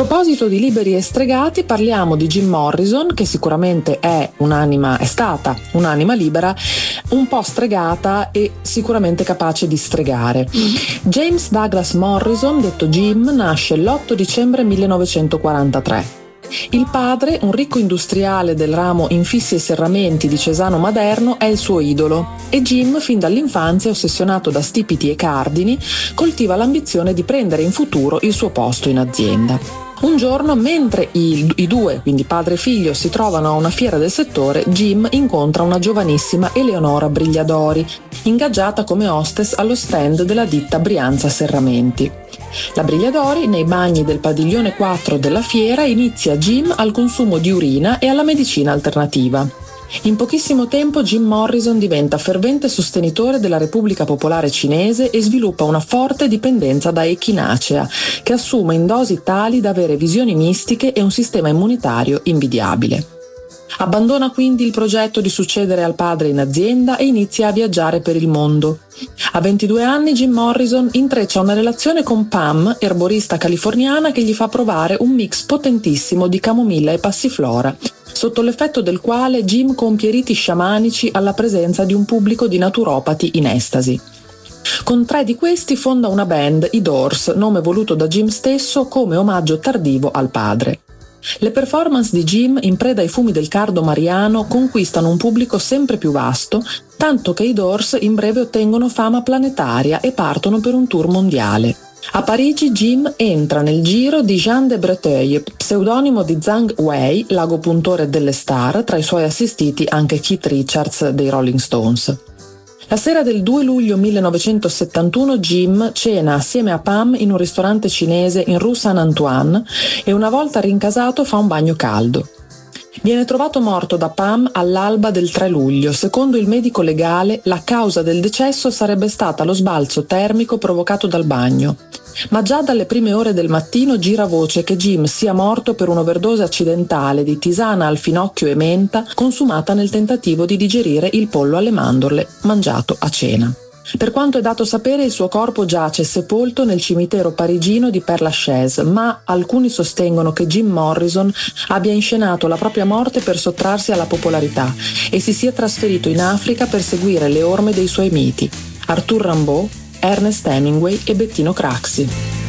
proposito di liberi e stregati, parliamo di Jim Morrison, che sicuramente è stata un'anima libera, un po' stregata e sicuramente capace di stregare. James Douglas Morrison, detto Jim, nasce l'8 dicembre 1943. Il padre, un ricco industriale del ramo infissi e serramenti di Cesano Maderno, è il suo idolo e Jim, fin dall'infanzia, ossessionato da stipiti e cardini, coltiva l'ambizione di prendere in futuro il suo posto in azienda. Un giorno, mentre i due, quindi padre e figlio, si trovano a una fiera del settore, Jim incontra una giovanissima Eleonora Brigliadori, ingaggiata come hostess allo stand della ditta Brianza Serramenti. La Brigliadori, nei bagni del padiglione 4 della fiera, inizia Jim al consumo di urina e alla medicina alternativa. In pochissimo tempo Jim Morrison diventa fervente sostenitore della Repubblica Popolare Cinese e sviluppa una forte dipendenza da echinacea, che assume in dosi tali da avere visioni mistiche e un sistema immunitario invidiabile. Abbandona quindi il progetto di succedere al padre in azienda e inizia a viaggiare per il mondo. A 22 anni Jim Morrison intreccia una relazione con Pam, erborista californiana, che gli fa provare un mix potentissimo di camomilla e passiflora, sotto l'effetto del quale Jim compie riti sciamanici alla presenza di un pubblico di naturopati in estasi. Con 3 di questi fonda una band, i Doors, nome voluto da Jim stesso come omaggio tardivo al padre. Le performance di Jim, in preda ai fumi del cardo mariano, conquistano un pubblico sempre più vasto, tanto che i Doors in breve ottengono fama planetaria e partono per un tour mondiale. A Parigi Jim entra nel giro di Jean de Breteuil, pseudonimo di Zhang Wei, l'ago puntore delle star, tra i suoi assistiti anche Keith Richards dei Rolling Stones. La sera del 2 luglio 1971 Jim cena assieme a Pam in un ristorante cinese in Rue Saint-Antoine e una volta rincasato fa un bagno caldo. Viene trovato morto da Pam all'alba del 3 luglio. Secondo il medico legale, la causa del decesso sarebbe stata lo sbalzo termico provocato dal bagno. Ma già dalle prime ore del mattino gira voce che Jim sia morto per un'overdose accidentale di tisana al finocchio e menta consumata nel tentativo di digerire il pollo alle mandorle mangiato a cena. Per quanto è dato sapere, il suo corpo giace sepolto nel cimitero parigino di Père Lachaise, ma alcuni sostengono che Jim Morrison abbia inscenato la propria morte per sottrarsi alla popolarità e si sia trasferito in Africa per seguire le orme dei suoi miti, Arthur Rimbaud, Ernest Hemingway e Bettino Craxi.